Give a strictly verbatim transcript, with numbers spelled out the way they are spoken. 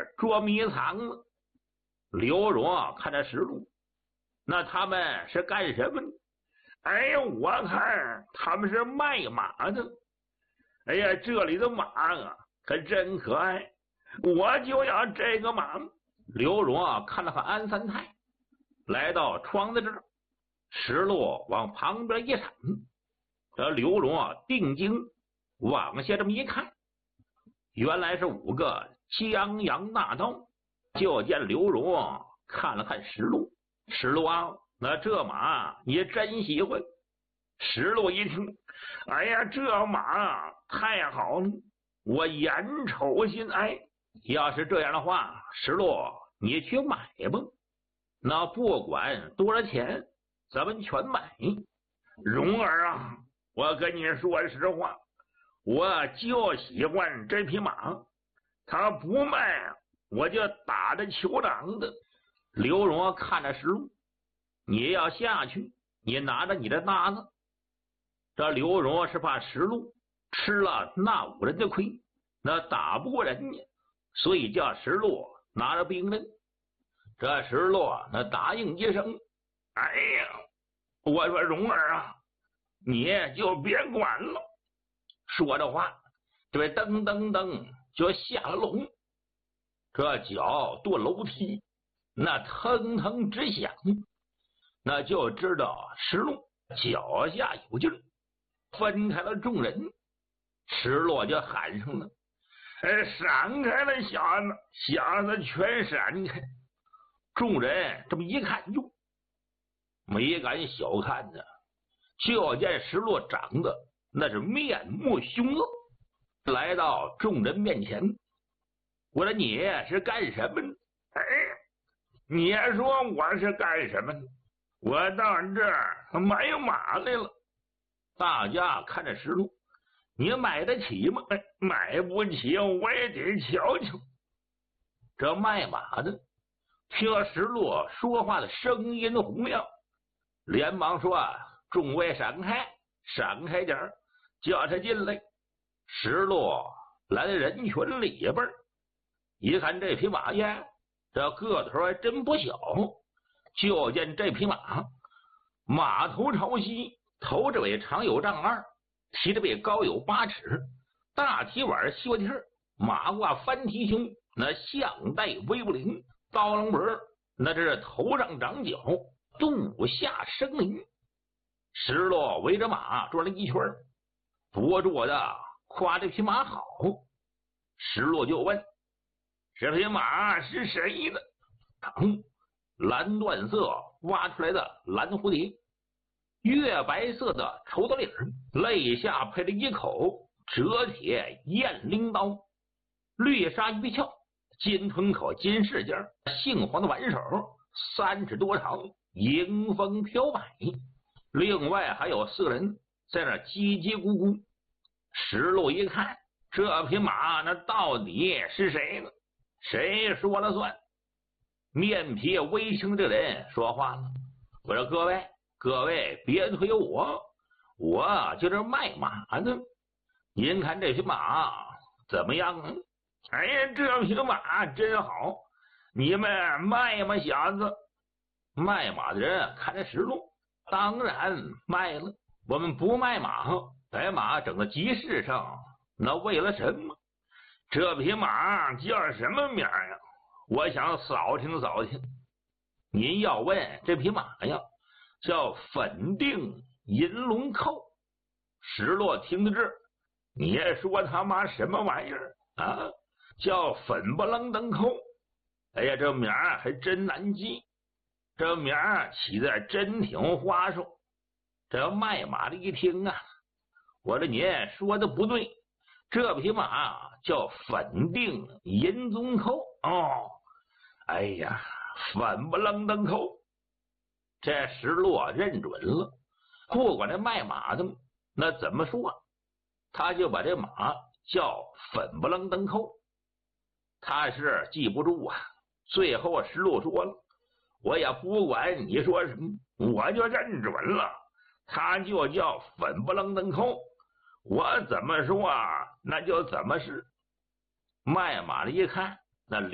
捉迷藏呢。刘荣看着石路，那他们是干什么呢？哎呀，我看他们是卖马的。哎呀，这里的马啊，可真可爱，我就要这个马。刘荣啊，看了看安三太，来到窗子这儿，石路往旁边一闪，这刘荣啊，定睛往下这么一看，原来是五个江洋大盗。就见刘荣看了看石路，石路啊，那这马也真喜欢。石路一听，哎呀，这马太好了，我眼瞅心爱。要是这样的话，石路你去买吧，那不管多少钱，咱们全买。荣儿啊，我跟你说实话，我就喜欢这匹马，他不卖，我就打着酋长的。刘荣看着石路，你要下去，你拿着你的搭子。这刘荣是怕石路吃了那五人的亏，那打不过人家，所以叫石路拿着兵刃。这石路那答应一声，哎呀，我说荣儿啊，你就别管了。说着话，这位噔噔噔就下了龙，这脚跺楼梯，那腾腾直响，那就知道石路脚下有劲儿。分开了众人，石落就喊上了：“哎，闪开了，小子！小子全闪开！”众人这么一看，哟，没敢小看呢。就见石落长得那是面目凶恶，来到众人面前。我说你是干什么呢？哎，你说我是干什么呢？我到这儿买马来了。大家看着石路，你买得起吗？哎，买不起，我也得瞧瞧。这卖马的听到石路说话的声音洪亮，连忙说：“众位闪开，闪开点儿，叫他进来。”石路来到人群里边，一看这匹马呀，这个头还真不小。就见这匹马马头朝西，头着尾长有丈二，蹄着尾高有八尺，大蹄碗细过蹄儿，马挂翻蹄胸，那项带威不灵，刀郎脖，那这是头上长角，肚下生鳞。石路围着马转了一圈，不住的夸这匹马好。石路就问：“这匹马是谁的？”嗯，蓝缎色挖出来的蓝蝴蝶，月白色的绸子领，肋下配了一口折铁雁翎刀，绿纱玉鞘，金吞口金饰件，杏黄的挽手，三尺多长，迎风飘摆。另外还有四个人在那叽叽咕咕。石路一看，这匹马那到底是谁呢？谁说了算？面皮微青这人说话了：“我说各位各位别推我，我就是卖马的，您看这匹马怎么样啊？”“哎呀，这匹马真好，你们卖吗？小子？”卖马的人看着石路，当然卖了，我们不卖马，把马整到集市上，那为了什么？这匹马叫什么名呀？我想扫听扫听。您要问这匹马呀，叫粉定银龙扣。石落听到这儿，你也说他妈什么玩意儿啊？叫粉不楞登扣。哎呀，这名儿还真难记，这名儿起的真挺花哨。这卖马的一听啊，我说你说的不对，这匹马叫粉定银宗扣。哦，哎呀，粉不楞登扣。这石落认准了，不管这卖马的那怎么说，他就把这马叫粉不楞登扣。他是记不住啊。最后石路说了，我也不管你说什么，我就认准了，他就叫粉不楞登扣，我怎么说那就怎么是。卖马的一看，那